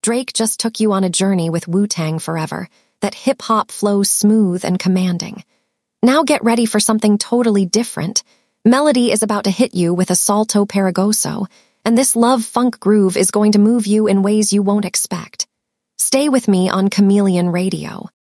Drake just took you on a journey with Wu-Tang Forever, that hip-hop flows smooth and commanding. Now get ready for something totally different. Melody is about to hit you with a salto paragoso, and this love-funk groove is going to move you in ways you won't expect. Stay with me on Chameleon Radio.